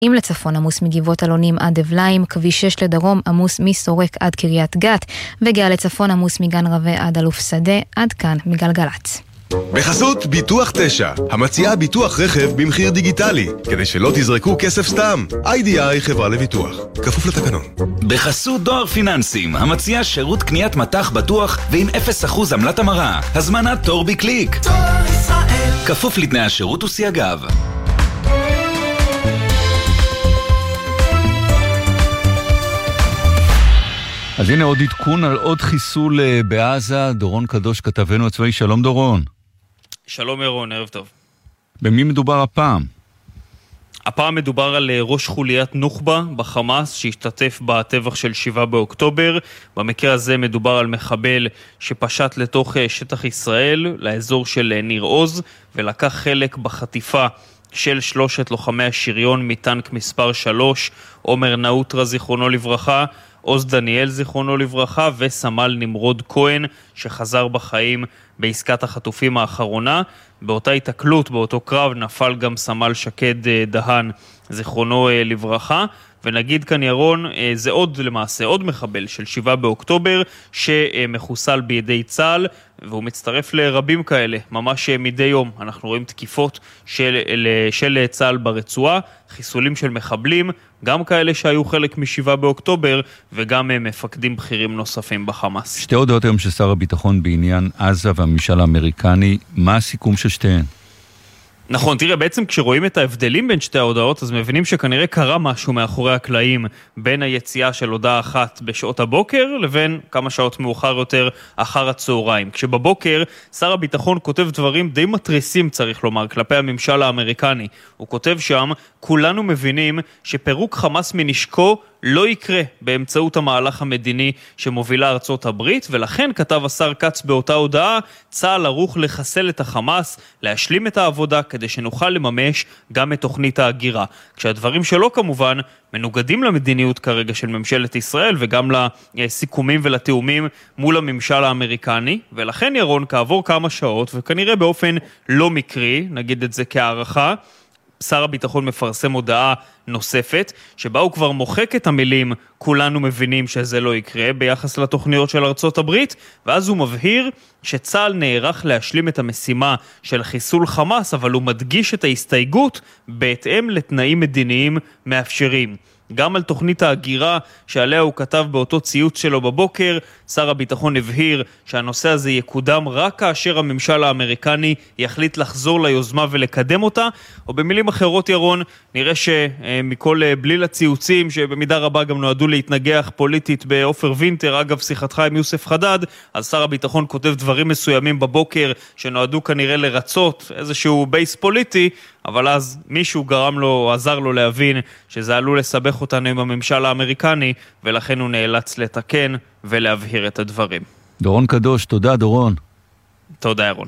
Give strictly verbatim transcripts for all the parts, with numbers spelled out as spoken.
אם לצפון עמוס מגבעות אלונים עד אבליים, כביש שש לדרום עמוס מסורק עד קריית גת, וגאה לצפון עמוס מגן רווה עד אלוף שדה, עד כאן מגלגלת. בחסות ביטוח תשע, המציעה ביטוח רכב במחיר דיגיטלי, כדי שלא תזרקו כסף סתם. איי די איי חברה לביטוח, כפוף לתקנון. בחסות דואר פיננסים, המציעה שירות קניית מטח בטוח ועם אפס אחוז עמלת המרה. הזמנת תור בקליק. דואר ישראל. כפוף לתנאי השירות וסייגיו. אז הנה עוד עדכון על עוד חיסול בעזה. דורון קדוש כתבנו הצבאי, שלום דורון. שלום ירון, ערב טוב. במי מדובר הפעם? הפעם מדובר על ראש חוליית נוח'בה בחמאס שהשתתף בטבח של שבעה באוקטובר. במקרה הזה מדובר על מחבל שפשט לתוך שטח ישראל, לאזור של ניר עוז, ולקח חלק בחטיפה של שלושת לוחמי השריון מטנק מספר שלוש, עומר נאוטרה זיכרונו לברכה, עוז דניאל זיכרונו לברכה, וסמל נמרוד כהן שחזר בחיים בעסקת החטופים האחרונה. באותה התקלות, באותו קרב, נפל גם סמל שקד דהן זיכרונו לברכה. ונגיד כאן ירון, זה עוד למעשה עוד מחבל של שבעה באוקטובר שמחוסל בידי צה"ל, והוא מצטרף לרבים כאלה. ממש מדי יום אנחנו רואים תקיפות של, של צה"ל ברצועה, חיסולים של מחבלים, גם כאלה שהיו חלק משבעה באוקטובר, וגם מפקדים בכירים נוספים בחמאס. שתי הודעות היום של שר הביטחון בעניין עזה והממשל האמריקני, מה הסיכום של שתיהן? נכון, תראה, בעצם כשרואים את ההבדלים בין שתי ההודעות, אז מבינים שכנראה קרה משהו מאחורי הקלעים בין היציאה של הודעה אחת בשעות הבוקר, לבין כמה שעות מאוחר יותר אחר הצהריים. כשבבוקר שר הביטחון כותב דברים די מטריסים, צריך לומר, כלפי הממשל האמריקני. הוא כותב שם, כולנו מבינים שפירוק חמאס מנשקו לא יקרה באמצעות המהלך המדיני שמובילה ארצות הברית, ולכן כתב השר קץ באותה הודעה, צה"ל ערוך לחסל את החמאס, להשלים את העבודה כדי שנוכל לממש גם את תוכנית ההגירה. כשהדברים שלו כמובן מנוגדים למדיניות כרגע של ממשלת ישראל, וגם לסיכומים ולתאומים מול הממשל האמריקני, ולכן ירון כעבור כמה שעות, וכנראה באופן לא מקרי, נגיד את זה כערכה, שר הביטחון מפרסם הודעה נוספת, שבה הוא כבר מוחק את המילים כולנו מבינים שזה לא יקרה ביחס לתוכניות של ארצות הברית, ואז הוא מבהיר שצה"ל נערך להשלים את המשימה של חיסול חמאס, אבל הוא מדגיש את ההסתייגות בהתאם לתנאים מדיניים מאפשרים. גם על תוכנית ההגירה שעליה הוא כתב באותו ציוץ שלו בבוקר, שר הביטחון הבהיר שהנושא הזה יקודם רק כאשר הממשל האמריקני יחליט לחזור ליוזמה ולקדם אותה, או במילים אחרות ירון, נראה שמכל בליל הציוצים שבמידה רבה גם נועדו להתנגח פוליטית באופר וינטר, אגב שיחתך עם יוסף חדד, אז שר הביטחון כותב דברים מסוימים בבוקר שנועדו כנראה לרצות איזשהו בייס פוליטי, אבל אז מישהו גרם לו, עזר לו להבין שזה עלול לסבך אותנו עם הממשל האמריקני, ולכן הוא נאלץ לתקן ולהבהיר את הדברים. דורון קדוש, תודה דורון. תודה ירון.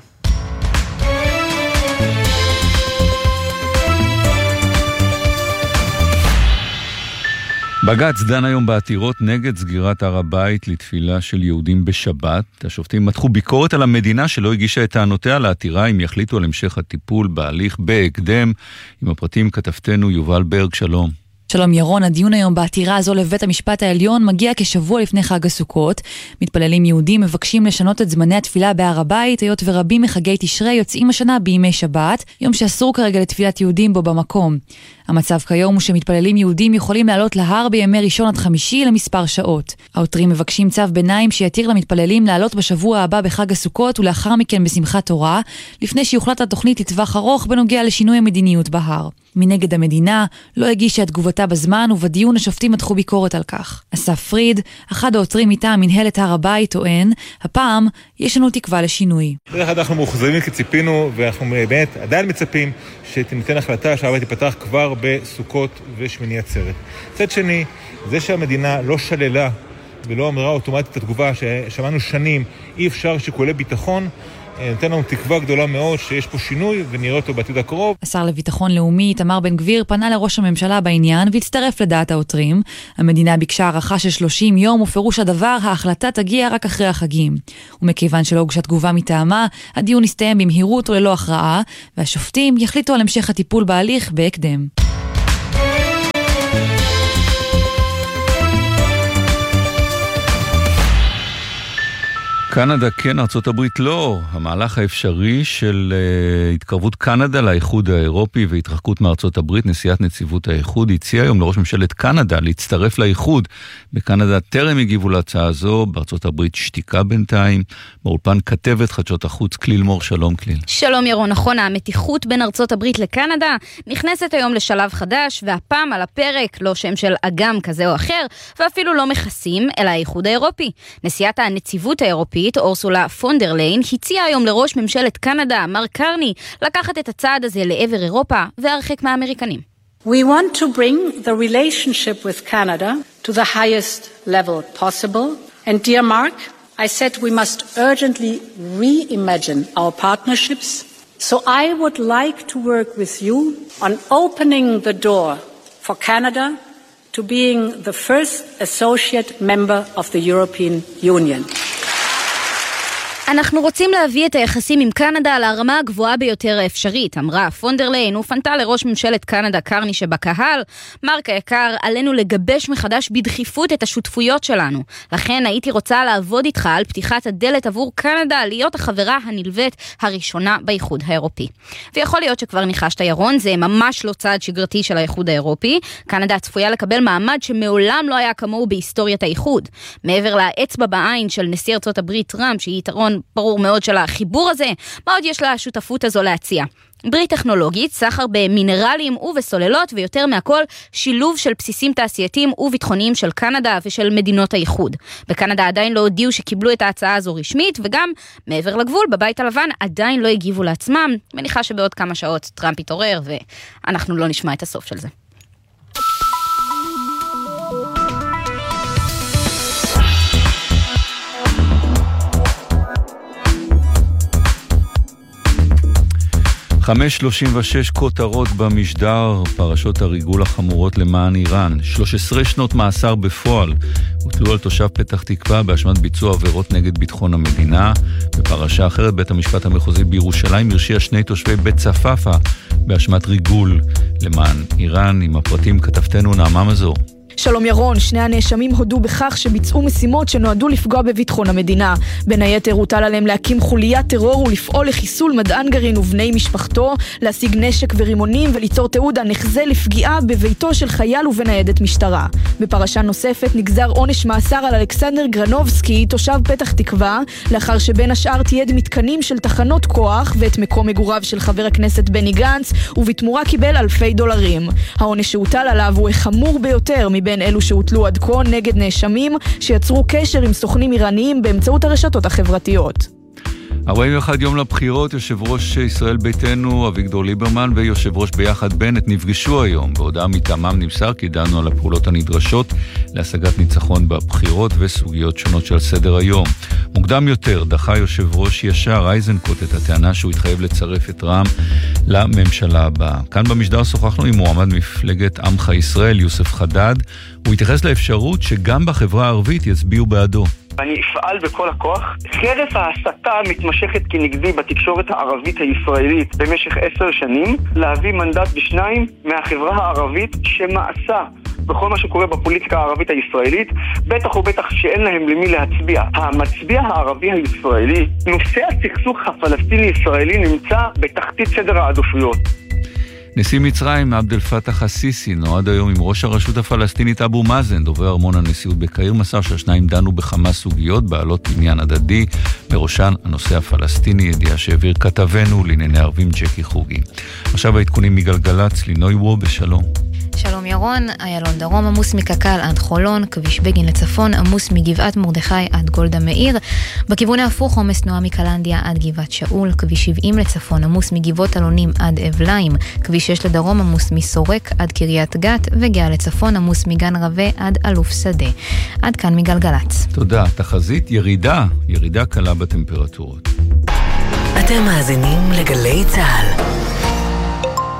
בג"ץ דן היום בעתירות נגד סגירת הר הבית לתפילה של יהודים בשבת. השופטים מתחו ביקורת על המדינה שלא הגישה את טענותיה לעתירה אם יחליטו על המשך הטיפול בהליך בהקדם. עם הפרטים כתבתנו יובל ברג, שלום. שלום ירון, הדיון היום בעתירה הזו לבית המשפט העליון מגיע כשבוע לפני חג הסוכות. מתפללים יהודים מבקשים לשנות את זמני התפילה בהר הבית, היות ורבים מחגי תשרי יוצאים השנה בימי שבת, יום שאסור כרגע לתפילת יהודים בו במקום. המצב כיום הוא שמתפללים יהודים יכולים לעלות להר בימי ראשון עד חמישי למספר שעות. העותרים מבקשים צו ביניים שיתיר למתפללים לעלות בשבוע הבא בחג הסוכות ולאחר מכן בשמחת תורה, לפני שיוחלט התוכנית לטווח ארוך בנוגע לשינוי המדיניות בהר. מנגד המדינה לא הגישה את תגובתה בזמן, ובדיון השופטים מתחו ביקורת על כך. אסף פריד, אחד העותרים מטעם מנהלת הר הבית, טוען, הפעם יש לנו תקווה לשינוי. אנחנו מאוחזבים כציפינו, ואנחנו באמת עדיין מצפים שתינתן החלטה שהר הבית ייפתח כבר בסוכות ושמיני עצרת. צד שני, זה שהמדינה לא שללה ולא אמרה אוטומטית את התגובה ששמענו שנים, אי אפשר שיקולי ביטחון, נתן לנו תקווה גדולה מאוד שיש פה שינוי ונראה אותו בעתיד הקרוב. השר לביטחון לאומי איתמר בן גביר פנה לראש הממשלה בעניין והצטרף לדעת העותרים. המדינה ביקשה הערכה של שלושים יום, ופירוש הדבר ההחלטה תגיע רק אחרי החגים. ומכיוון שלא הוגשה תגובה מטעמה, הדיון הסתיים במהירות וללא הכרעה, והשופטים יחליטו על המשך הטיפול בהליך בהקדם. קנדה כן, ארצות הברית לא. המהלך האפשרי של uh, התקרבות קנדה לאיחוד האירופי והתרחקות מארצות הברית, נשיאת נציבות האיחוד, הציעה היום לראש ממשלת קנדה להצטרף לאיחוד. בקנדה טרם הגיבו להצעה הזו, בארצות הברית שתיקה בינתיים. באולפן כתבת חדשות החוץ כליל מור, שלום כליל. שלום ירון, נכון, המתיחות בין ארצות הברית לקנדה נכנסת היום לשלב חדש, והפעם על הפרק לא שם של אגם כזה או אחר, ואפילו לא מכסים, אלא האיחוד האירופי. נשיאת הנציבות האירופית אורסולה פונדר ליין הציעה היום לראש ממשלת קנדה, מר קרני, לקחת את הצעד הזה לעבר אירופה והרחק מהאמריקנים. We want to bring the relationship with Canada to the highest level possible. And dear Mark, I said we must urgently reimagine our partnerships. So I would like to work with you on opening the door for Canada to being the first associate member of the European Union. אנחנו רוצים להביא את היחסים עם קנדה לרמה הגבוהה ביותר האפשרית, אמרה פונדר ליין, ופנתה לראש ממשלת קנדה קרני שבקהל. מרק היקר, עלינו לגבש מחדש בדחיפות את השותפויות שלנו. לכן הייתי רוצה לעבוד איתך על פתיחת הדלת עבור קנדה להיות החברה הנלווית הראשונה באיחוד האירופי. ויכול להיות שכבר ניחשת ירון, זה ממש לא צעד שגרתי של האיחוד האירופי. קנדה צפויה לקבל מעמד שמעולם לא היה כמוהו בהיסטוריית האיחוד. מעבר לאצבע בעין של נשיא ארצות הברית טראמפ, שהיא יתרון ברור מאוד של החיבור הזה, מה עוד יש לשותפות הזו להציע? ברית טכנולוגית, סחר במינרלים ובסוללות, ויותר מהכל שילוב של בסיסים תעשייתיים וביטחוניים של קנדה ושל מדינות האיחוד. בקנדה עדיין לא הודיעו שקיבלו את ההצעה הזו רשמית, וגם מעבר לגבול, בבית הלבן עדיין לא הגיבו לעצמם. מניחה שבעוד כמה שעות טראמפ יתעורר, ואנחנו לא נשמע את הסוף של זה. חמש שלושים ושש כותרות במשדר, פרשות הריגול החמורות למען איראן. שלוש עשרה שנות מאסר בפועל הוטלו על תושב פתח תקווה באשמת ביצוע עבירות נגד ביטחון המדינה. בפרשה אחרת, בית המשפט המחוזי בירושלים הרשיע שני תושבי בית צפאפא באשמת ריגול למען איראן. עם הפרטים כתבתנו נעמה מזור. שלום ירון, שני הנאשמים הודו בכך שביצעו משימות שנועדו לפגוע בביטחון המדינה. בין היתר הוטל עליהם להקים חוליית טרור ולפעול לחיסול מדען גרעין ובני משפחתו, להשיג נשק ורימונים וליצור תיעוד הנחזה לפגיעה בביתו של חייל ובניידת משטרה. בפרשה נוספת נגזר עונש מאסר על אלכסנדר גרנובסקי, תושב פתח תקווה, לאחר שבין השאר תיעד מתקנים של תחנות כוח ואת מקום מגוריו של חבר הכנסת בני גנץ, ובתמורה קיבל אלפי דולרים. העונש שהוטל עליו הוא החמור ביותר בין אלו שהוטלו עד כה נגד נאשמים שיצרו קשר עם סוכנים איראניים באמצעות הרשתות החברתיות. ארבעים ואחד יום לבחירות, יושב ראש ישראל ביתנו אביגדור ליברמן ויושב ראש ביחד בנט נפגשו היום. בהודעה מטעמם נמסר כי דנו על הפעולות הנדרשות להשגת ניצחון בבחירות וסוגיות שונות של סדר היום. מוקדם יותר דחה יושב ראש ישר אייזנקוט את הטענה שהוא התחייב לצרף את רע"מ לממשלה הבאה. כאן במשדר שוחחנו עם מועמד מפלגת עמך ישראל יוסף חדד. הוא התייחס לאפשרות שגם בחברה הערבית יצביעו בעדו. אני אפעל בכל הכוח. חרף ההסתה המתמשכת כנגדי בתקשורת הערבית הישראלית במשך עשר שנים, להביא מנדט בשניים מהחברה הערבית שמעשה בכל מה שקורה בפוליטיקה הערבית הישראלית, בטח ובטח שאין להם למי להצביע. המצביע הערבי הישראלי, נושא הסכסוך הפלסטיני-ישראלי נמצא בתחתית סדר העדיפויות. נשיא מצרים עבד אל פתח א-סיסי נועד היום עם ראש הרשות הפלסטינית אבו מאזן, דובר ארמון הנשיאות בקהיר, מסר שהשניים דנו בכמה סוגיות בעלות עניין הדדי, בראשן הנושא הפלסטיני, ידיעה שהעביר כתבנו לענייני ערבים ג'קי חוגי. עכשיו העדכונים מגלגלצ, לינוי וו, בשלום. שלום ירון, איילון דרום עמוס מקקל עד חולון, כביש בגין לצפון עמוס מגבעת מרדכי עד גולדה מאיר, בכיוון ההפוך עומס תנועה מקלנדיה עד גבעת שאול, כביש שבעים לצפון עמוס מגבעות אלונים עד אבליים, כביש שש לדרום עמוס מסורק עד קריית גת, וגאה לצפון עמוס מגן רווה עד אלוף שדה. עד כאן מגלגלץ. תודה. תחזית ירידה, ירידה קלה בטמפרטורות. אתם מאזינים לגלי צהל.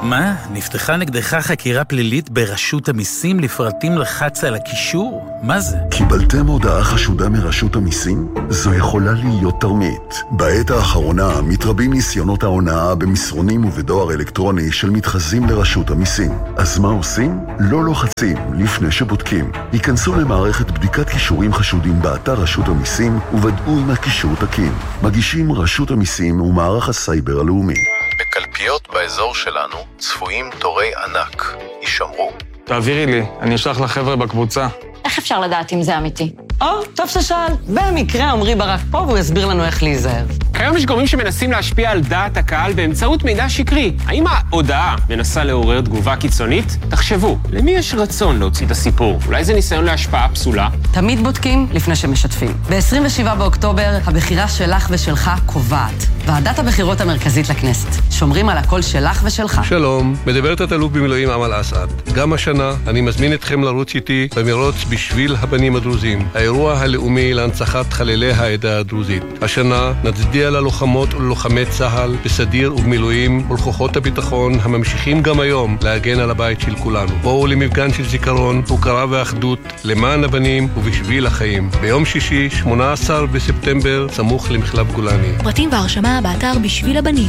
מה? נפתחה נגדך חקירה פלילית ברשות המיסים לפרטים לחץ על הקישור? מה זה? קיבלתם הודעה חשודה מרשות המיסים? זו יכולה להיות תרמית. בעת האחרונה מתרבים ניסיונות ההונאה במסרונים ובדואר אלקטרוני של מתחזים לרשות המיסים. אז מה עושים? לא לוחצים לפני שבודקים. היכנסו למערכת בדיקת קישורים חשודים באתר רשות המיסים וודאו אם הקישור תקין. מגישים רשות המיסים ומערך הסייבר הלאומי. בקלפיות באזור שלנו צפויים תורי ענק. יישמרו. תעבירי לי, אני אשלח לחבר'ה בקבוצה. איך אפשר לדעת אם זה אמיתי? או, טוב ששאל. במקרה עמרי ברק פה והוא יסביר לנו איך להיזהר. כיום יש גורמים שמנסים להשפיע על דעת הקהל באמצעות מידע שקרי. האם ההודעה מנסה לעורר תגובה קיצונית? תחשבו, למי יש רצון להוציא את הסיפור? אולי זה ניסיון להשפעה פסולה? תמיד בודקים לפני שמשתפים. ב-עשרים ושבעה באוקטובר הבחירה שלך ושלך קובעת. ועדת הבחירות המרכזית לכנסת. שומרים על הקול שלך ושלך. שלום, מדברת התלוף במילואים אמל אסעד. גם השנה אני מזמין אתכם לרוץ איתי במרוץ בשביל הבנים הדרוזים. האירוע הלאומי להנצחת חללי העדה הדרוזית. השנה נצדיע ללוחמות וללוחמי צה"ל בסדיר ובמילואים ולכוחות הביטחון הממשיכים גם היום להגן על הבית של כולנו. בואו למפגן של זיכרון, הוקרה ואחדות למען הבנים ובשביל החיים. ביום שישי, שמונה עשר בספטמבר, סמוך למחלף גולני. פרטים והרשמה באתר בשביל הבנים.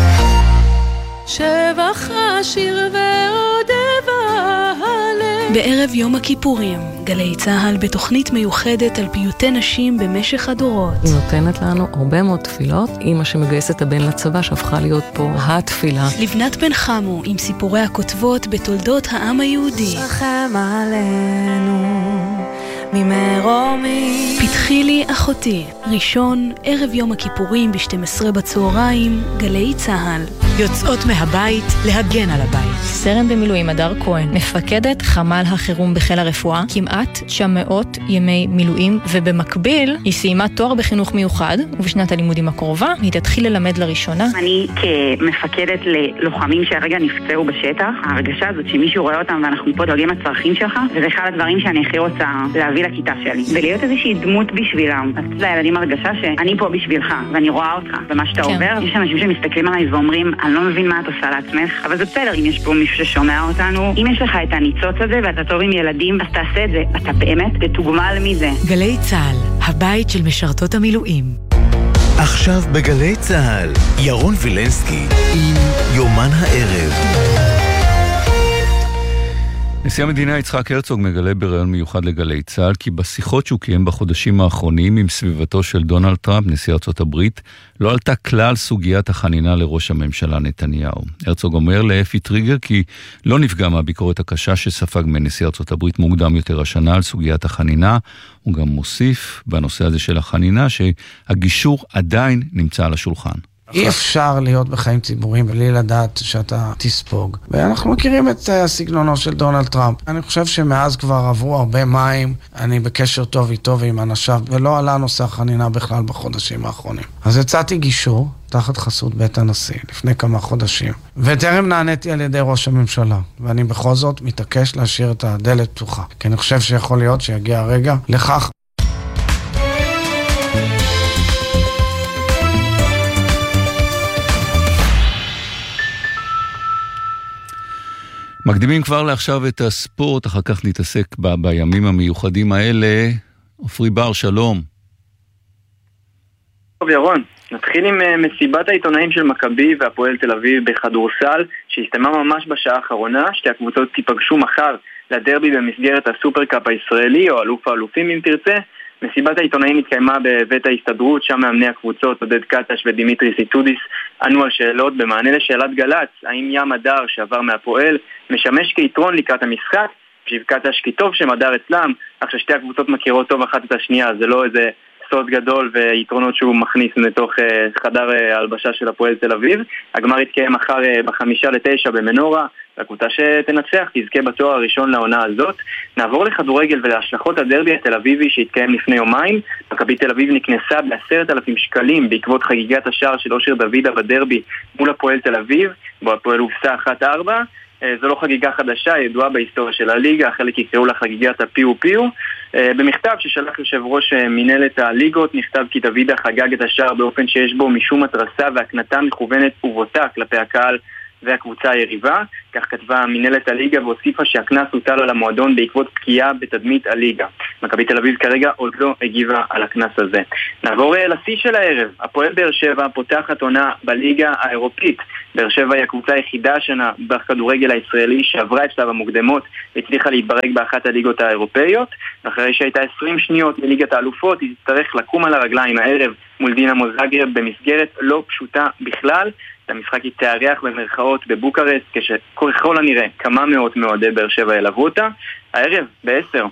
שבח השיר ועודב הלב. בערב יום הכיפורים, גלי צהל בתוכנית מיוחדת על פיוטי נשים במשך הדורות. היא נותנת לנו הרבה מאוד תפילות. אמא שמגייסת את הבן לצבא שהפכה להיות פה התפילה. לבנת בן חמו עם סיפורי הכותבות בתולדות העם היהודי. רחם עלינו ממרומי. פתחי לי אחותי, ראשון, ערב יום הכיפורים ב-שתים עשרה בצהריים, גלי צהל. יוצאות מהבית להגן על הבית. סרן במילואים הדר כהן, מפקדת חמ"ל החירום בחיל הרפואה, כמעט תשע מאות ימי מילואים, ובמקביל היא סיימה תואר בחינוך מיוחד, ובשנת הלימודים הקרובה היא תתחיל ללמד לראשונה. אני כמפקדת ללוחמים שהרגע נפצעו בשטח, ההרגשה הזאת שמישהו רואה אותם ואנחנו פה דואגים לצרכים שלך, וזה אחד הדברים שאני הכי רוצה להביא לכיתה שלי, ולהיות איזושהי דמות בשבילם. אז לילדים הרגשה שאני פה בשבילך, ואני רואה אותך, ומה שאתה כן. עובר, יש אנשים שמסתכלים עליי ואומרים, אני לא מבין מה את עושה לעצמך, אבל זה בסדר אם יש פה מישהו ששומע אותנו. אם יש לך את הניצוץ הזה ואתה טוב עם ילדים, אז תעשה את זה. אתה באמת תתוגמל מזה. גלי צהל, הבית של משרתות המילואים. עכשיו בגלי צהל, ירון וילנסקי עם יומן הערב. נשיא המדינה יצחק הרצוג מגלה בראיון מיוחד לגלי צהל כי בשיחות שהוא קיים בחודשים האחרונים עם סביבתו של דונלד טראמפ, נשיא ארצות הברית, לא עלתה כלל סוגיית החנינה לראש הממשלה נתניהו. הרצוג אומר לאפי טריגר כי לא נפגע מהביקורת הקשה שספג מנשיא ארצות הברית מוקדם יותר השנה על סוגיית החנינה. הוא גם מוסיף בנושא הזה של החנינה שהגישור עדיין נמצא על השולחן. אי אפשר להיות בחיים ציבוריים בלי לדעת שאתה תספוג. ואנחנו מכירים את הסגנונו של דונלד טראמפ. אני חושב שמאז כבר עברו הרבה מים, אני בקשר טוב איתו ועם אנשיו, ולא עלה נושא החנינה בכלל בחודשים האחרונים. אז הצעתי גישור תחת חסות בית הנשיא לפני כמה חודשים, וטרם נעניתי על ידי ראש הממשלה, ואני בכל זאת מתעקש להשאיר את הדלת פתוחה, כי אני חושב שיכול להיות שיגיע הרגע לכך. מקדימים כבר לעכשיו את הספורט, אחר כך נתעסק ב- בימים המיוחדים האלה. עופרי בר, שלום. טוב ירון, נתחיל עם מסיבת העיתונאים של מכבי והפועל תל אביב בכדורסל, שהסתיימה ממש בשעה האחרונה. שתי הקבוצות תיפגשו מחר לדרבי במסגרת הסופרקאפ הישראלי, או אלוף האלופים אם תרצה. מסיבת העיתונאים התקיימה בבית ההסתדרות, שם מאמני הקבוצות עודד קטש ודימיטרי סיטודיס ענו על שאלות. במענה לשאלת גלץ, האם ים הדר שעבר מהפועל משמש כיתרון לקראת המשחק, שיב קטש כי טוב שמדר אצלם, אך ששתי הקבוצות מכירות טוב אחת את השנייה, זה לא איזה סוד גדול ויתרונות שהוא מכניס לתוך חדר ההלבשה של הפועל תל אביב. הגמר יתקיים מחר בחמישה לתשע במנורה, והקבוצה שתנצח תזכה בתואר הראשון לעונה הזאת. נעבור לכדורגל ולהשלכות הדרבי התל אביבי שהתקיים לפני יומיים. מכבי תל אביב נקנסה בעשרת אלפים שקלים בעקבות חגיגת השער של אושר דוידה בדרבי מול הפועל תל אביב, בו הפועל הופסה אחת ארבע. זו לא חגיגה חדשה, ידועה בהיסטוריה של הליגה, חלק יקראו לה חגיגת הפיו פיו. במכתב ששלח יושב ראש מנהלת הליגות נכתב כי דוידה חגג את השער באופן שיש בו משום התרסה והקנתה מכוונת ובוטה כלפי הקהל והקבוצה היריבה. כך כתבה מנהלת הליגה והוסיפה שהכנס הוטל על המועדון בעקבות פגיעה בתדמית הליגה. מכבי תל אביב כרגע עוד לא הגיבה על הכנס הזה. נעבור לשיא של הערב. הפועל באר שבע פותחת עונה בליגה האירופית. באר שבע היא הקבוצה היחידה השנה בכדורגל הישראלי שעברה את שלב המוקדמות והצליחה להתברג באחת הליגות האירופאיות. ואחרי שהייתה עשרים שניות מליגת האלופות, היא תצטרך לקום על הרגליים הערב מול דינמו זאגרב במסגרת לא פשוטה בכלל. את המשחק היא תארח במרכאות בבוקרסט, כשככל הנראה כמה מאות מאוהדי באר שבע ילוו אותה. הערב בעשר.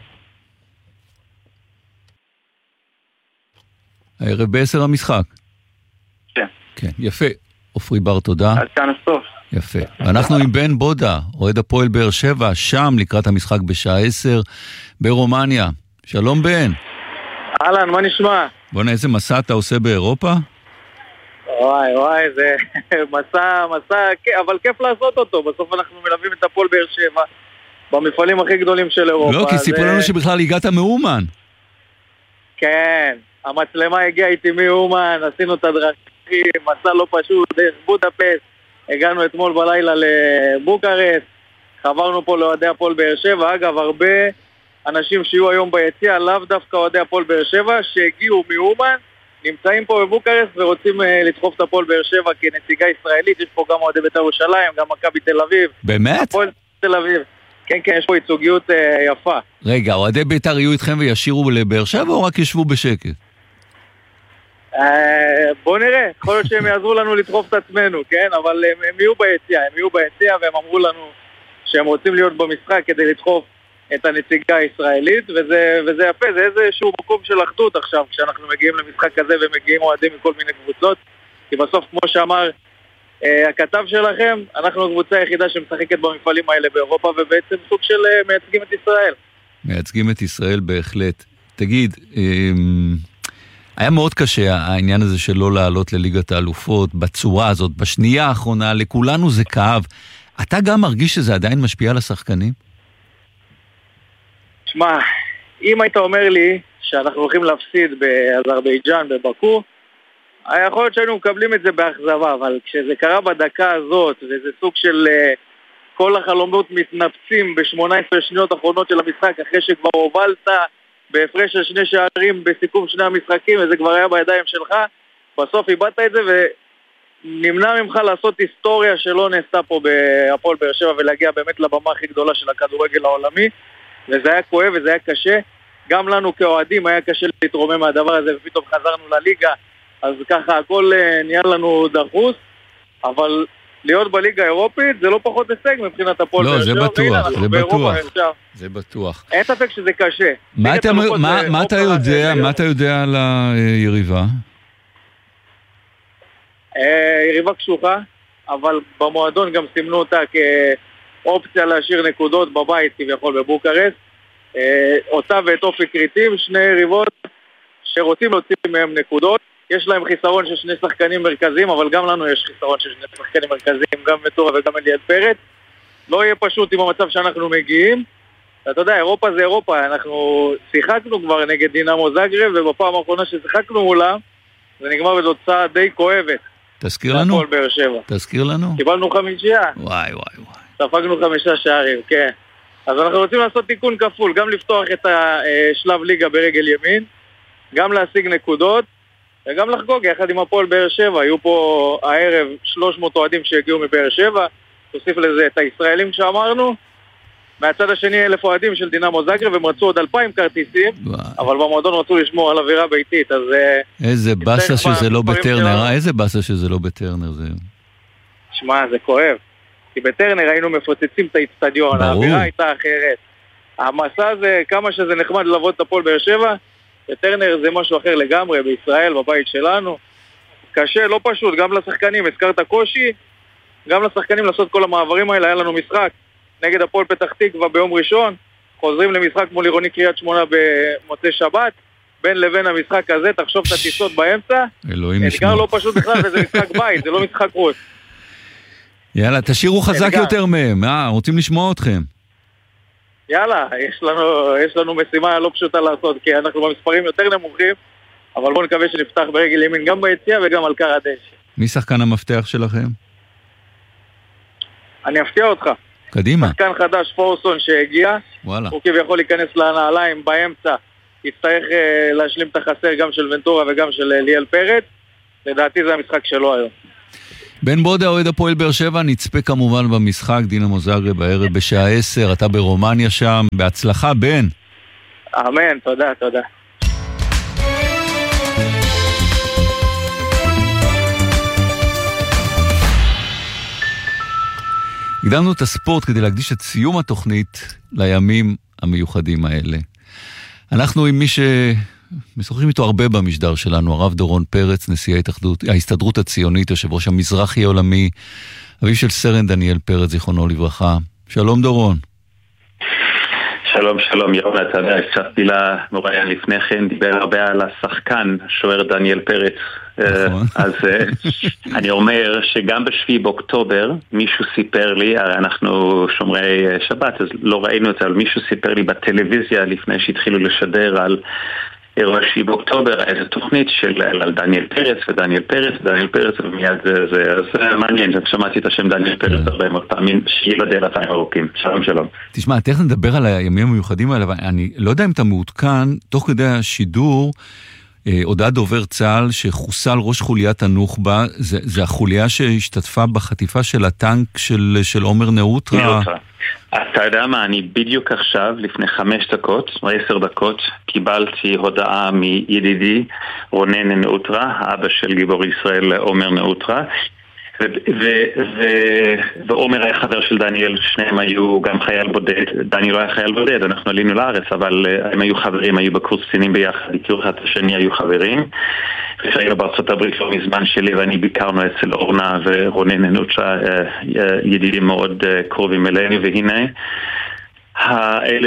הערב בעשר המשחק. כן. כן, יפה. עופרי בר, תודה. עד כאן הסוף. יפה. אנחנו עם בן בודה, אוהד הפועל באר שבע, שם לקראת המשחק בשעה עשר ברומניה. שלום בן. אהלן, מה נשמע? בוא'נה, איזה מסע אתה עושה באירופה? וואי וואי, זה מסע, מסע, אבל כיף לעשות אותו. בסוף אנחנו מלווים את הפועל באר שבע במפעלים הכי גדולים של אירופה. לא, כי סיפרו לנו שבכלל הגעת מאומן. כן, המצלמה הגיעה איתי מאומן, עשינו את הדרכים, מסע לא פשוט, דרך בודפסט, הגענו אתמול בלילה לבוקרסט, חברנו פה לאוהדי הפועל באר שבע. אגב, הרבה אנשים שיהיו היום ביציע, לאו דווקא אוהדי הפועל באר שבע, שהגיעו מאומן, נמצאים פה בבוקרסט ורוצים uh, לדחוף את הפועל באר שבע כנציגה ישראלית. יש פה גם אוהדי בית"ר ירושלים, גם מכבי תל אביב. באמת? הפועל תל אביב. כן, כן, יש פה ייצוגיות uh, יפה. רגע, אוהדי בית"ר יהיו איתכם וישירו לבאר שבע או רק ישבו בשקט? Uh, בוא נראה, יכול להיות שהם יעזרו לנו לדחוף את עצמנו, כן? אבל הם, הם יהיו ביציע, הם יהיו ביציע והם אמרו לנו שהם רוצים להיות במשחק כדי לדחוף את הנציגה הישראלית, וזה, וזה יפה, זה איזשהו מקום של אחדות עכשיו, כשאנחנו מגיעים למשחק כזה ומגיעים אוהדים מכל מיני קבוצות, כי בסוף, כמו שאמר אה, הכתב שלכם, אנחנו הקבוצה היחידה שמשחקת במפעלים האלה באירופה, ובעצם סוג של אה, מייצגים את ישראל. מייצגים את ישראל בהחלט. תגיד, אה, היה מאוד קשה העניין הזה שלא לעלות לליגת האלופות, בצורה הזאת, בשנייה האחרונה, לכולנו זה כאב. אתה גם מרגיש שזה עדיין משפיע על השחקנים? שמע, אם היית אומר לי שאנחנו הולכים להפסיד באזרבייג'אן, בבקו, היה יכול להיות שהיינו מקבלים את זה באכזבה, אבל כשזה קרה בדקה הזאת, וזה סוג של uh, כל החלומות מתנפצים ב-שמונה עשרה שניות האחרונות של המשחק, אחרי שכבר הובלת בהפרש של שני שערים בסיכום שני המשחקים, וזה כבר היה בידיים שלך, בסוף איבדת את זה ונמנע ממך לעשות היסטוריה שלא נעשתה פה בהפועל באר שבע, ולהגיע באמת לבמה הכי גדולה של הכדורגל העולמי. וזה היה כואב וזה היה קשה. גם לנו כאוהדים היה קשה להתרומם מהדבר הזה, ופתאום חזרנו לליגה, אז ככה הכל נהיה לנו דחוס. אבל להיות בליגה האירופית זה לא פחות הישג מבחינת הפועל באר שבע. לא, זה בטוח, זה בטוח. זה בטוח. אין ספק שזה קשה. מה אתה יודע, מה אתה יודע על היריבה? יריבה קשוחה, אבל במועדון גם סימנו אותה כ... אופציה להשאיר נקודות בבית כביכול בבוקרסט. אותה ואת אופי קריטים, שני יריבות שרוצים להוציא מהם נקודות. יש להם חיסרון של שני שחקנים מרכזיים, אבל גם לנו יש חיסרון של שני שחקנים מרכזיים, גם מטורה וגם אליעד פרץ. לא יהיה פשוט עם המצב שאנחנו מגיעים. אתה יודע, אירופה זה אירופה. אנחנו שיחקנו כבר נגד דינמו זאגרב, ובפעם האחרונה ששיחקנו מולה, זה נגמר בתוצאה די כואבת. תזכיר לנו? תזכיר לנו? קיבלנו חמישייה. וואי וואי וואי. ספגנו חמישה שערים, כן. אז אנחנו רוצים לעשות תיקון כפול, גם לפתוח את השלב ליגה ברגל ימין, גם להשיג נקודות, וגם לחגוג יחד עם הפועל באר שבע. היו פה הערב שלוש מאות אוהדים שהגיעו מבאר שבע, תוסיף לזה את הישראלים שאמרנו, מהצד השני אלף אוהדים של דינמו זאגרב, הם רצו עוד אלפיים כרטיסים, אבל במועדון רצו לשמור על אווירה ביתית, אז... איזה בסה שזה לא בטרנר, איזה בסה שזה לא בטרנר זה... שמע, זה כואב. כי בטרנר היינו מפוצצים את האצטדיון, האווירה הייתה אחרת. המסע הזה, כמה שזה נחמד לעבוד את הפועל באר שבע, בטרנר זה משהו אחר לגמרי, בישראל, בבית שלנו. קשה, לא פשוט, גם לשחקנים, הזכרת קושי, גם לשחקנים לעשות כל המעברים האלה. היה לנו משחק נגד הפועל פתח תקווה ביום ראשון, חוזרים למשחק מול עירוני קריית שמונה במוצאי שבת, בין לבין המשחק הזה, תחשוב את הטיסות באמצע, אתגר לא פשוט בכלל, וזה משחק בית, זה לא משחק רוץ. יאללה, תשאירו חזק יותר מהם, אה, רוצים לשמוע אתכם. יאללה, יש לנו, יש לנו משימה לא פשוטה לעשות, כי אנחנו במספרים יותר נמוכים, אבל בואו נקווה שנפתח ברגל ימין גם ביציאה וגם על קר הדשא. מי שחקן המפתח שלכם? אני אפתיע אותך. קדימה. שחקן חדש, פורסון שהגיע, וואלה. הוא כביכול להיכנס לנעליים באמצע, יצטרך uh, להשלים את החסר גם של ונטורה וגם של ליאל פרץ. לדעתי זה המשחק שלו היום. בן בודה, אוהד הפועל באר שבע, נצפה כמובן במשחק דינמו זאגרב בערב בשעה עשר, אתה ברומניה שם, בהצלחה בן. אמן, תודה, תודה. הקדמנו את הספורט כדי להקדיש את סיום התוכנית לימים המיוחדים האלה. אנחנו עם מי שמשוחחים איתו הרבה במשדר שלנו, הרב דורון פרץ, נשיא ההתאחדות, ההסתדרות הציונית, יושב ראש המזרחי העולמי, אביו של סרן דניאל פרץ, זיכרונו לברכה. שלום דורון. שלום, שלום, ירון, אתה יודע, הקשבתי למוראיין לפני כן, דיבר הרבה על השחקן, שוער דניאל פרץ. אז אני אומר שגם בשביעי באוקטובר מישהו סיפר לי, הרי אנחנו שומרי שבת, אז לא ראינו את זה, אבל מישהו סיפר לי בטלוויזיה לפני שהתחילו לשדר על אירוע שביעי באוקטובר, איזו תוכנית של על דניאל פרץ ודניאל פרץ ודניאל פרץ, ומיד זה, זה, זה מעניין, שמעתי את השם דניאל פרץ הרבה מאוד פעמים, שילדי אלפיים ארוכים. שלום, שלום. תשמע, תכף נדבר על הימים המיוחדים האלה, אבל אני לא יודע אם אתה מעודכן, תוך כדי השידור, הודעה דובר צה"ל שחוסל ראש חוליית הנוח'בה, זה, זה החוליה שהשתתפה בחטיפה של הטנק של, של עומר נאוטרה. אתה יודע מה, אני בדיוק עכשיו, לפני חמש דקות, או עשר דקות, קיבלתי הודעה מידידי רונן נאוטרה, האבא של גיבור ישראל עומר נאוטרה, ועומר היה חבר של דניאל, שניהם היו גם חייל בודד, דניאל לא היה חייל בודד, אנחנו עלינו לארץ, אבל הם היו חברים, היו בקורס קצינים ביחד, הכירו אחד השני, היו חברים, ושהיינו בארצות הברית לא מזמן שלי, ואני ביקרנו אצל אורנה ורונן נאוטרה, ידידים מאוד קרובים אלינו, והנה האלה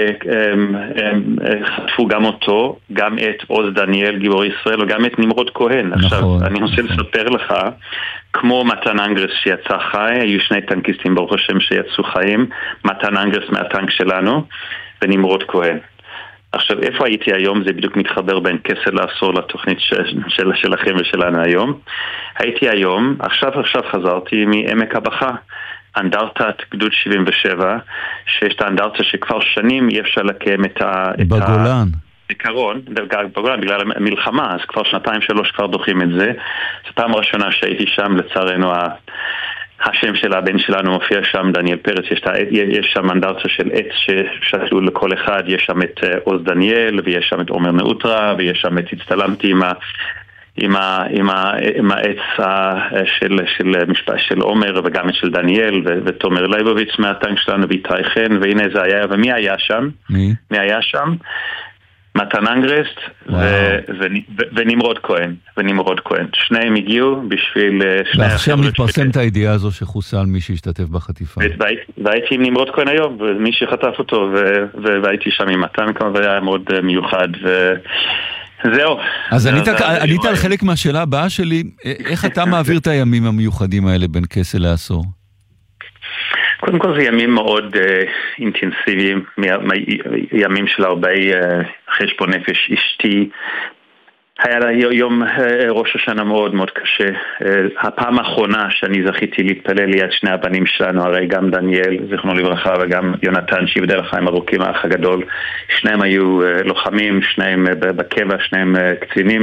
שחטפו גם אותו, גם את עוז דניאל, גיבור ישראל, וגם את נמרוד כהן. עכשיו, אני רוצה לספר לך, כמו מתן אנגרס שיצא חי, היו שני טנקיסטים ברוך השם שיצאו חיים, מתן אנגרס מהטנק שלנו, ונמרוד כהן. עכשיו, איפה הייתי היום? זה בדיוק מתחבר בין כסל לעשור לתוכנית של, שלכם ושלנו היום. הייתי היום, עכשיו עכשיו חזרתי מעמק הבכה, אנדרטת גדוד שבעים ושבע, שיש את האנדרטה שכבר שנים אי אפשר לקיים את ה... בגולן. זיכרון, בגולן, בגלל המלחמה, אז כבר שנתיים שלוש כבר דוחים את זה. זו פעם ראשונה שהייתי שם, לצערנו, השם של הבן שלנו מופיע שם, דניאל פרץ, יש, יש שם אנדרטה של עץ ששתלו לכל אחד, יש שם את עוז דניאל, ויש שם את עומר נאוטרה, ויש שם את הצטלמתי עם ה... עם ה עם ה עם העץ של של משפט של עומר וגם של דניאל ותומר לייבוביץ' מהטנק שלנו ואיתי חן, והנה זה היה. ומי היה שם? מי? מי היה שם? מתן אנגרסט ונמרוד כהן, ונמרוד כהן. שניהם הגיעו בשביל... ועכשיו מתפרסם את הידיעה הזו שחוסל מי שהשתתף בחטיפה. והייתי עם נמרוד כהן היום, ומי שחטף אותו, והייתי שם עם מתן כמובן, והיה מאוד מיוחד ו... זהו. אז ענית על חלק מהשאלה הבאה שלי, איך אתה מעביר את הימים המיוחדים האלה בין כסל לעשור? קודם כל זה ימים מאוד אינטנסיביים, ימים של הרבה חשבון נפש. אשתי היה לה יום ראש השנה מאוד מאוד קשה. הפעם האחרונה שאני זכיתי להתפלל ליד שני הבנים שלנו, הרי גם דניאל, זכרונו לברכה, וגם יונתן, שיבדל לחיים ארוכים, האח הגדול, שניהם היו לוחמים, שניהם בקבע, שניהם קצינים.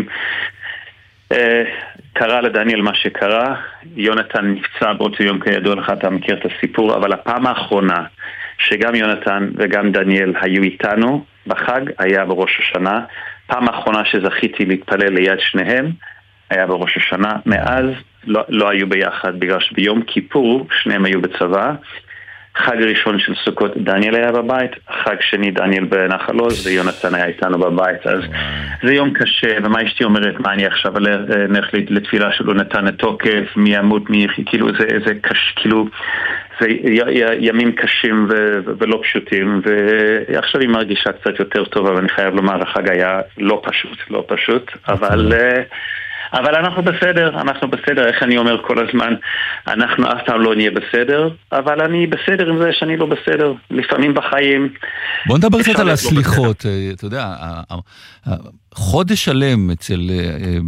קרה לדניאל מה שקרה, יונתן נפצע באותו יום, כידוע לך, אתה מכיר את הסיפור, אבל הפעם האחרונה שגם יונתן וגם דניאל היו איתנו בחג היה בראש השנה. פעם האחרונה שזכיתי להתפלל ליד שניהם היה בראש השנה. מאז לא, לא היו ביחד, בגלל שביום כיפור שניהם היו בצבא. חג ראשון של סוכות דניאל היה בבית, חג שני דניאל בנחל עוז ויונתן היה איתנו בבית. אז זה יום קשה, ומה אשתי אומרת, מה אני עכשיו נלך לתפילה שלו נתן התוקף, מי ימות, מי יחי, כאילו זה, זה קש, כאילו זה ימים קשים ו- ולא פשוטים, ועכשיו היא מרגישה קצת יותר טוב, אבל אני חייב לומר, החג היה לא פשוט, לא פשוט, אבל... אבל אנחנו בסדר, אנחנו בסדר, איך אני אומר כל הזמן, אנחנו אף פעם לא נהיה בסדר, אבל אני בסדר עם זה שאני לא בסדר, לפעמים בחיים. בוא נדבר קצת על הסליחות, אתה יודע, חודש שלם אצל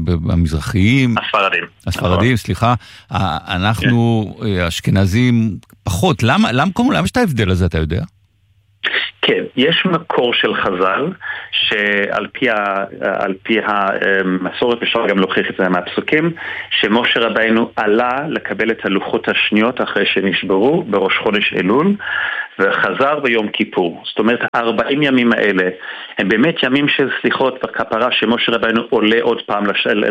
המזרחיים, הספרדים, הספרדים, סליחה, אנחנו אשכנזים פחות. למה, למה, למה יש את ההבדל הזה, אתה יודע? כן, יש מקור של חז"ל, שעל פי, ה, על פי המסורת, אפשר גם להוכיח את זה מהפסוקים, שמשה רבינו עלה לקבל את הלוחות השניות אחרי שנשברו בראש חודש אלול, וחזר ביום כיפור. זאת אומרת, ארבעים ימים האלה, הם באמת ימים של סליחות וכפרה, שמשה רבינו עולה עוד פעם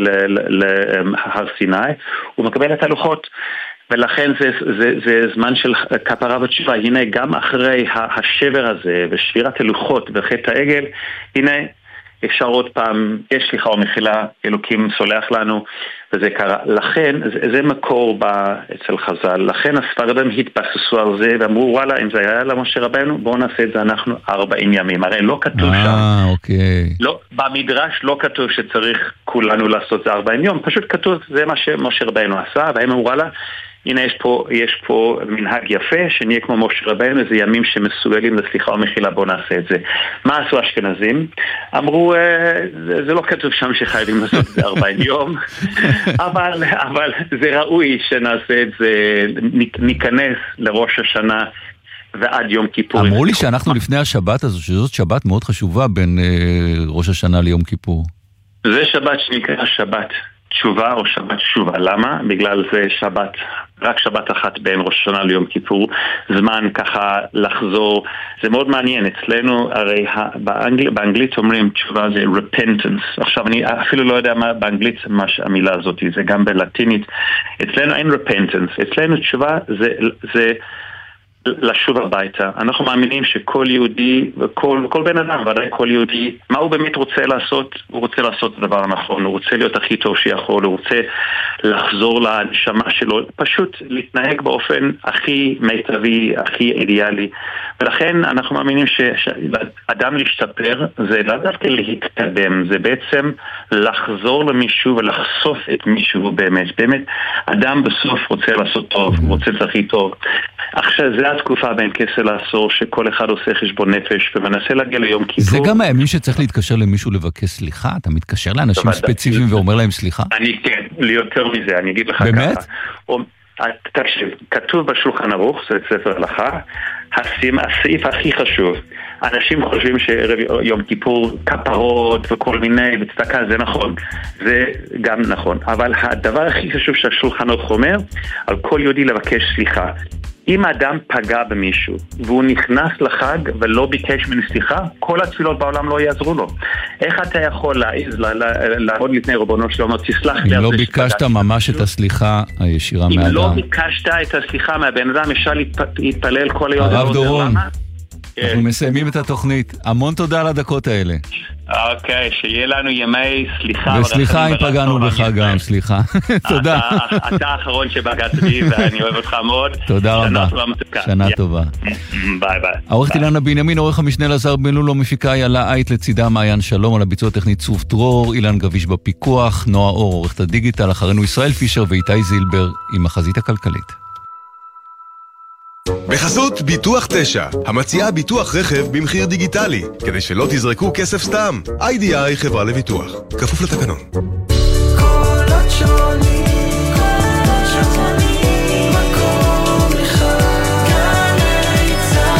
להר סיני, הוא מקבל את הלוחות, ולכן זה, זה, זה זמן של כפרה ותשובה. הנה, גם אחרי השבר הזה ושבירת הלוחות וחטא העגל, הנה אפשר עוד פעם, יש סליחה ומחילה, אלוקים סולח לנו, וזה קרה. לכן, זה, זה מקור בה אצל חז"ל. לכן הספרדים התבססו על זה ואמרו, וואלה, אם זה היה למשה רבנו, בואו נעשה את זה אנחנו ארבעים ימים. הרי לא כתוב שם. אה, אוקיי. לא, במדרש לא כתוב שצריך כולנו לעשות זה ארבעים יום, פשוט כתוב, זה מה שמשה רבנו עשה, והם אמרו, וואלה, הנה יש פה, יש פה מנהג יפה, שנהיה כמו משה רבנו, זה ימים שמסוגלים לסליחה ומחילה, בוא נעשה את זה. מה עשו אשכנזים? אמרו, זה, זה לא כתוב שם שחייבים לעשות את זה ארבעים יום, אבל, אבל זה ראוי שנעשה את זה, ניכנס לראש השנה ועד יום כיפור. אמרו לי שאנחנו לפני השבת הזו, שזאת שבת מאוד חשובה בין ראש השנה ליום כיפור. זה שבת שנקרא שבת תשובה או שבת תשובה. למה? בגלל זה שבת, רק שבת אחת בין ראש השנה ליום כיפור, זמן ככה לחזור. זה מאוד מעניין. אצלנו הרי באנגל, באנגלית אומרים תשובה זה repentance. עכשיו אני אפילו לא יודע מה באנגלית מה המילה הזאת, זה גם בלטינית. אצלנו אין repentance. אצלנו תשובה זה, זה לשוב הביתה. אנחנו מאמינים שכל יהודי, וכל, כל בן אדם, ודאי כל יהודי, מה הוא באמת רוצה לעשות? הוא רוצה לעשות את הדבר הנכון, הוא רוצה להיות הכי טוב שיכול, הוא רוצה לחזור לנשמה שלו, פשוט להתנהג באופן הכי מיטבי, הכי אידיאלי. ולכן אנחנו מאמינים שאדם להשתפר זה לא דווקא להתקדם, זה בעצם לחזור למישהו ולחשוף את מישהו באמת. באמת, אדם בסוף רוצה לעשות טוב, הוא רוצה את הכי טוב. עכשיו, זה התקופה בין כסה לעשור שכל אחד עושה חשבון נפש ומנסה להגיע ליום כיפור. זה גם הימים שצריך להתקשר למישהו לבקש סליחה? אתה מתקשר לאנשים ספציפיים ואומר להם סליחה? אני כן, ליותר מזה, אני אגיד לך ככה. באמת? תקשיב, כתוב בשולחן ערוך, זה ספר הלכה, הסעיף הכי חשוב. אנשים חושבים שערב יום כיפור כפרות וכל מיני וצדקה, זה נכון, זה גם נכון, אבל הדבר הכי חשוב שהשולחן ערוך אומר, על כל יהודי לבקש סליחה. אם האדם פגע במישהו והוא נכנס לחג ולא ביקש ממנו סליחה, כל התפילות בעולם לא יעזרו לו. איך אתה יכול להעיז לעמוד לפני ריבונו של עולם, תסלח לי? אם לא ביקשת ממש את הסליחה הישירה מהאדם. אם לא ביקשת את הסליחה מהבן אדם, אפשר להתפלל כל היום. הרב דורון, אנחנו מסיימים את התוכנית. המון תודה על הדקות האלה. אוקיי, שיהיה לנו ימי סליחה. וסליחה אם פגענו בך גם, סליחה. תודה. אתה האחרון שבגעת בי ואני אוהב אותך מאוד. תודה רבה. שנה טובה. ביי ביי. עורכת אילנה בנימין, עורך המשנה לזר בן לולו, מפיקה ילה עית, לצידה מעיין שלום, על הביצוע הטכנית צוף דרור, אילן גביש בפיקוח, נועה אור, עורכת הדיגיטל, אחרינו ישראל פישר ואיתי זילבר עם החזית הכלכלית. בחסות ביטוח תשע, המציעה ביטוח רכב במחיר דיגיטלי, כדי שלא תזרקו כסף סתם. איי די איי חברה לביטוח, כפוף לתקנון. קולות שונים, קולות שונים, מקום אחד, גלי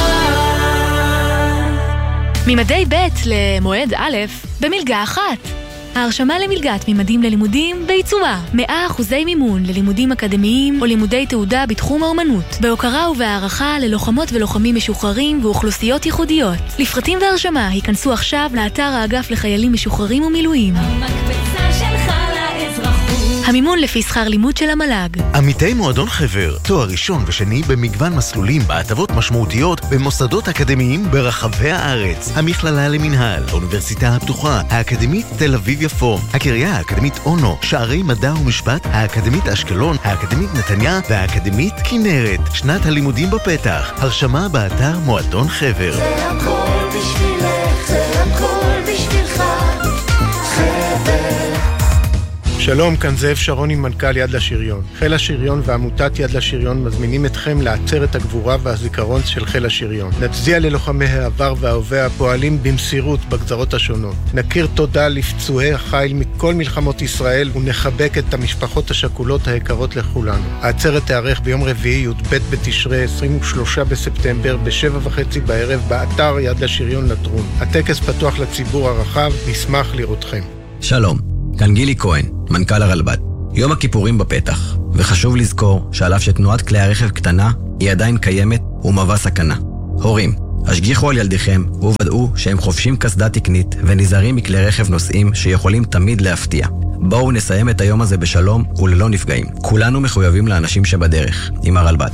צהל. ממדי ב' למועד א' במלגה אחת. ההרשמה למלגת ממדים ללימודים בעיצומה. מאה אחוזי מימון ללימודים אקדמיים או לימודי תעודה בתחום האומנות. בהוקרה ובהערכה ללוחמות ולוחמים משוחררים ואוכלוסיות ייחודיות. לפרטים והרשמה היכנסו עכשיו לאתר האגף לחיילים משוחררים ומילואים. המקבצה שלך לאזרחות. המימון לפי שכר לימוד של המל"ג. עמיתי מועדון חבר, תואר ראשון ושני במגוון מסלולים בהטבות משמעותיות במוסדות אקדמיים ברחבי הארץ. המכללה למנהל, האוניברסיטה הפתוחה, האקדמית תל אביב יפו, הקריה האקדמית אונו, שערי מדע ומשפט, האקדמית אשקלון, האקדמית נתניה והאקדמית כנרת. שנת הלימודים בפתח. הרשמה באתר מועדון חבר. זה הכל בשבילך, זה הכל בשבילך, חבר. שלום, כאן זאב שרוני, מנכ"ל יד לשריון. חיל השריון ועמותת יד לשריון מזמינים אתכם לעצרת הגבורה והזיכרון של חיל השריון. נצדיע ללוחמי העבר וההווה הפועלים במסירות בגזרות השונות. נכיר תודה לפצועי החיל מכל מלחמות ישראל ונחבק את המשפחות השכולות היקרות לכולנו. העצרת תארך ביום רביעי י"ב בתשרי עשרים ושלושה בספטמבר בשבע וחצי בערב באתר יד לשריון לטרון. הטקס פתוח לציבור הרחב, נשמח לראותכם. שלום, כאן גילי כהן, מנכ"ל הרלב"ד. יום הכיפורים בפתח, וחשוב לזכור שעל אף שתנועת כלי הרכב קטנה, היא עדיין קיימת ומהווה סכנה. הורים, השגיחו על ילדיכם וודאו שהם חובשים קסדה תקנית ונזהרים מכלי רכב נוסעים שיכולים תמיד להפתיע. בואו נסיים את היום הזה בשלום וללא נפגעים. כולנו מחויבים לאנשים שבדרך, עם הרלב"ד.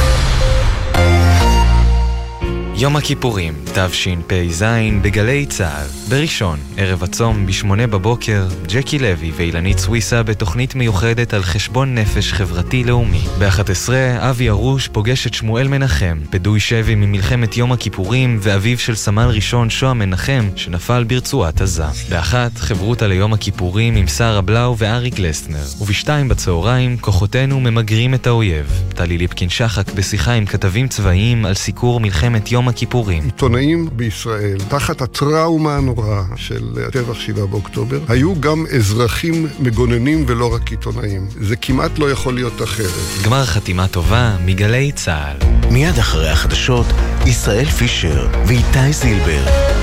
יום הכיפורים, תשפ"ז בגלי צה"ל. בראשון, ערב הצום בשמונה בבוקר, ג'קי לוי ואילנית סוויסה בתוכנית מיוחדת על חשבון נפש חברתי לאומי. ב-אחת עשרה, אבי ארוש פוגש את שמואל מנחם, פדוי שבי ממלחמת יום הכיפורים ואביו של סמל ראשון שועה מנחם שנפל ברצועת עזה. באחת, חברותה ליום הכיפורים עם שרה בלאו וארי גלסטנר. ובשתיים בצהריים, כוחותינו ממגרים את האויב. טלי ליפקין שחק בשיחה עם כתבים צבאיים על סיקור מלחמת יום הכיפורים. עיתונאים בישראל, תחת הטראומה הנוראה של טבח שבעה באוקטובר, היו גם אזרחים מגוננים ולא רק עיתונאים. זה כמעט לא יכול להיות אחרת. גמר חתימה טובה מגלי צה"ל. מיד אחרי החדשות, ישראל פישר ואיתי זילבר.